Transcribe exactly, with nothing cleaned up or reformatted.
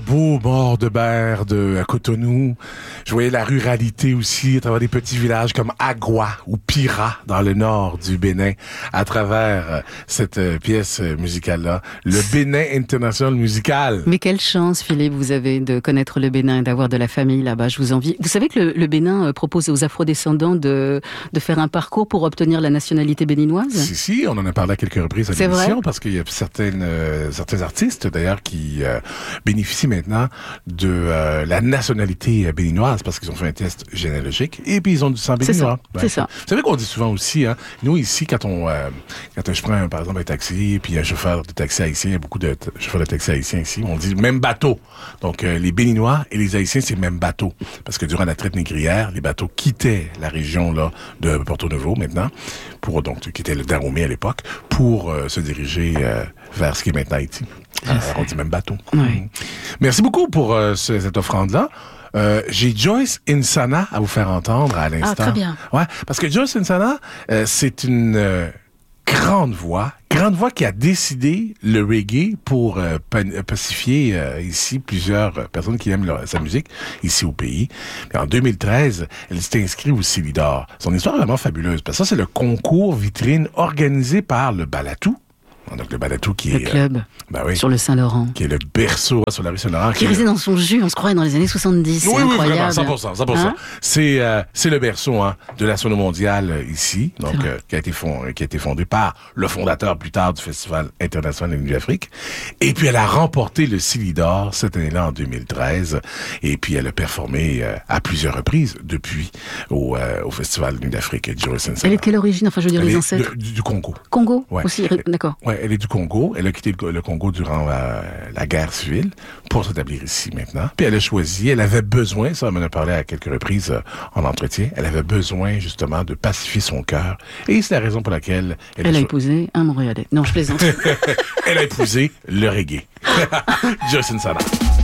beau bord de mer de Cotonou. Je voyais la ruralité aussi à travers des petits villages comme Agua ou Pira dans le nord du Bénin à travers euh, cette euh, pièce musicale-là. Le Bénin International Musical. Mais quelle chance, Philippe, vous avez de connaître le Bénin et d'avoir de la famille là-bas. Je vous envie. Vous savez que le, le Bénin euh, propose aux afrodescendants de, de faire un parcours pour obtenir la nationalité béninoise? Si, si, on en a parlé à quelques reprises à C'est l'émission vrai? parce qu'il y a certaines, euh, certains artistes d'ailleurs qui euh, bénéficient maintenant de euh, la nationalité béninoise parce qu'ils ont fait un test généalogique et puis ils ont du sang C'est béninois. ça, c'est ça. Vous savez qu'on dit souvent aussi, hein, nous ici, quand on, euh, quand je prends un, par exemple un taxi puis un chauffeur de taxi haïtien, il y a beaucoup de t- chauffeurs de taxi haïtiens ici, on dit même bateau. Donc euh, les Béninois et les Haïtiens, c'est le même bateau parce que durant la traite négrière, les bateaux quittaient la région là de Porto Novo maintenant pour donc quitter le Dahomey à l'époque pour euh, se diriger euh, vers ce qui est maintenant Haïti. Alors, on dit même bateau. Oui. Mmh. Merci beaucoup pour euh, ce, cette offrande-là. Euh, j'ai Joyce Insana à vous faire entendre à l'instant. Ah, très bien. Ouais, parce que Joyce Insana, euh, c'est une euh, grande voix, grande voix qui a décidé le reggae pour euh, pa- pacifier euh, ici plusieurs euh, personnes qui aiment leur, sa musique ici au pays. Puis en deux mille treize, elle s'est inscrite au Célidor. Son histoire est vraiment fabuleuse parce que ça, c'est le concours vitrine organisé par le Balatou. Donc le Balatou qui Le est... club, euh, ben oui, sur le Saint-Laurent. qui est le berceau sur la rue Saint-Laurent. Qui est- restait dans son jus, on se croirait dans les années soixante-dix. Oui, c'est oui, incroyable. vraiment, cent pour cent, cent pour cent. Hein? C'est euh, c'est le berceau hein, de la sono mondiale euh, ici, donc vrai. euh, qui a été fond, qui a été fondé par le fondateur plus tard du Festival international de l'Afrique. Et puis elle a remporté le Célidor cette année-là en deux mille treize. Et puis elle a performé euh, à plusieurs reprises depuis au, euh, au Festival de l'Afrique. Joyce Insana. Elle est de quelle origine? Enfin, je veux dire, Elle les est ancêtres. de- du, du Congo. Congo Ouais. aussi, d'accord. Ouais, elle est du Congo. Elle a quitté le, le Congo durant euh, la guerre civile pour s'établir ici maintenant. Puis elle a choisi, elle avait besoin, ça on en a parlé à quelques reprises euh, en entretien, elle avait besoin justement de pacifier son cœur. Et c'est la raison pour laquelle elle, Elle a cho- épousé un Montréalais. Non, je plaisante. elle a épousé le reggae. Joyce Insana.